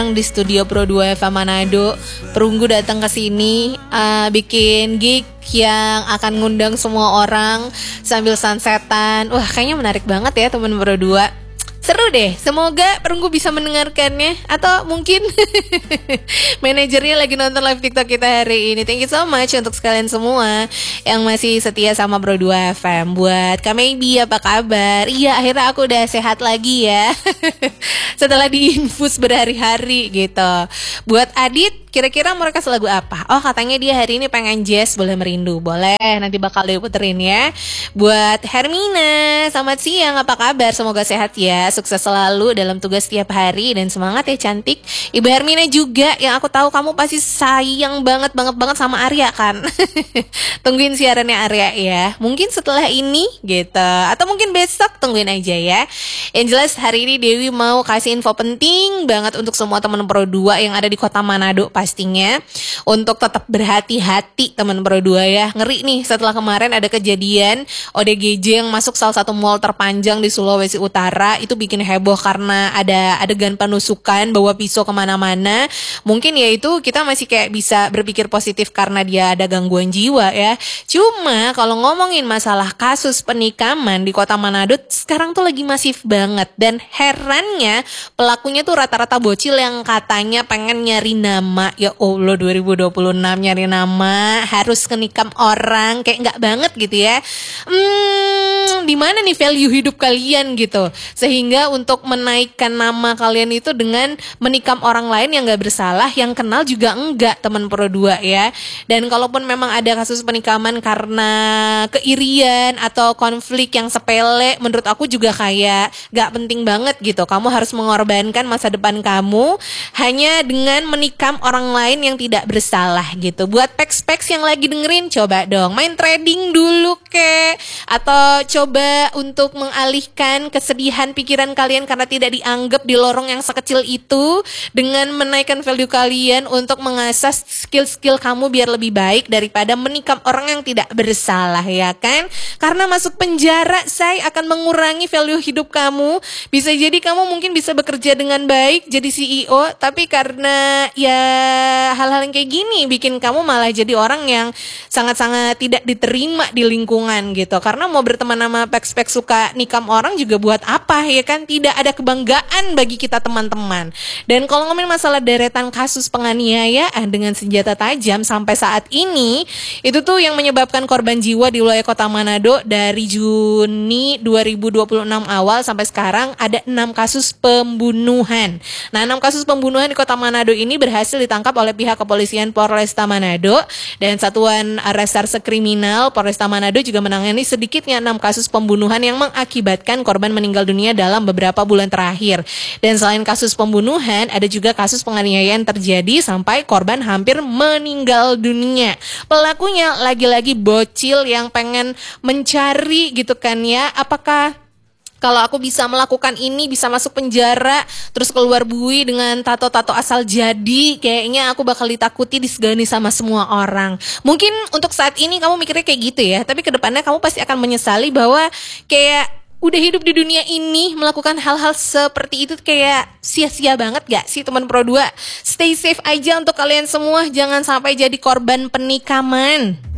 di studio Pro 2 FM Manado. Perunggu datang ke sini bikin gig yang akan ngundang semua orang sambil sunsetan. Wah, kayaknya menarik banget ya teman Pro 2. Seru deh, semoga Perunggu bisa mendengarkannya. Atau mungkin manajernya lagi nonton live TikTok kita hari ini. Thank you so much untuk sekalian semua yang masih setia sama Pro 2 FM. Buat Kak Maybe, apa kabar? Iya, akhirnya aku udah sehat lagi ya setelah diinfus berhari-hari gitu. Buat Adit, kira-kira mau request lagu apa? Oh, katanya dia hari ini pengen jazz, boleh merindu. Boleh, nanti bakal diputerin ya. Buat Hermina, selamat siang, apa kabar? Semoga sehat ya, sukses selalu dalam tugas setiap hari, dan semangat ya cantik. Ibu Hermina juga, yang aku tahu kamu pasti sayang banget sama Arya kan. Tungguin siarannya Arya ya. Mungkin setelah ini gitu, atau mungkin besok, tungguin aja ya. Yang jelas hari ini Dewi mau kasih info penting banget untuk semua teman Pro 2 yang ada di kota Manado pastinya, untuk tetap berhati-hati teman Pro 2 ya. Ngeri nih setelah kemarin ada kejadian ODGJ yang masuk salah satu mall terpanjang di Sulawesi Utara. Itu bikin heboh karena ada adegan penusukan, bawa pisau kemana-mana. Mungkin ya itu kita masih kayak bisa berpikir positif karena dia ada gangguan jiwa ya. Cuma kalau ngomongin masalah kasus penikaman di kota Manado sekarang tuh lagi masif banget. Dan herannya pelakunya tuh rata-rata bocil yang katanya pengen nyari nama. Ya Allah, 2026 nyari nama, harus kenikam orang, kayak nggak banget gitu ya. Di mana nih value hidup kalian gitu, sehingga untuk menaikkan nama kalian itu dengan menikam orang lain yang nggak bersalah, yang kenal juga enggak teman Pro 2 ya. Dan kalaupun memang ada kasus penikaman karena keirian atau konflik yang sepele, menurut aku juga kayak nggak penting banget gitu. Kamu harus mengorbankan masa depan kamu hanya dengan menikam orang lain yang tidak bersalah gitu. Buat peks-peks yang lagi dengerin, coba dong main trading dulu kek, atau coba untuk mengalihkan kesedihan pikiran kalian karena tidak dianggap di lorong yang sekecil itu dengan menaikkan value kalian untuk mengasah skill-skill kamu biar lebih baik daripada menikam orang yang tidak bersalah ya kan. Karena masuk penjara say akan mengurangi value hidup kamu. Bisa jadi kamu mungkin bisa bekerja dengan baik jadi CEO, tapi karena ya hal-hal yang kayak gini bikin kamu malah jadi orang yang sangat-sangat tidak diterima di lingkungan gitu. Karena mau berteman sama peks-peks suka nikam orang juga buat apa ya kan, tidak ada kebanggaan bagi kita teman-teman. Dan kalau ngomongin masalah deretan kasus penganiayaan dengan senjata tajam sampai saat ini, itu tuh yang menyebabkan korban jiwa di wilayah kota Manado dari Juni 2026 awal sampai sekarang ada 6 kasus pembunuhan. Nah, 6 kasus pembunuhan di kota Manado ini berhasil ditangkap oleh pihak kepolisian Polresta Manado, dan Satuan Reserse Kriminal Polresta Manado juga menangani sedikitnya 6 kasus pembunuhan yang mengakibatkan korban meninggal dunia dalam beberapa bulan terakhir. Dan selain kasus pembunuhan, ada juga kasus penganiayaan terjadi sampai korban hampir meninggal dunia. Pelakunya lagi-lagi bocil yang pengen mencari gitu kan ya, apakah kalau aku bisa melakukan ini, bisa masuk penjara, terus keluar bui dengan tato-tato asal jadi, kayaknya aku bakal ditakuti, disegani sama semua orang. Mungkin untuk saat ini kamu mikirnya kayak gitu ya, tapi kedepannya kamu pasti akan menyesali bahwa kayak udah hidup di dunia ini melakukan hal-hal seperti itu kayak sia-sia banget gak sih teman Pro 2? Stay safe aja untuk kalian semua, jangan sampai jadi korban penikaman.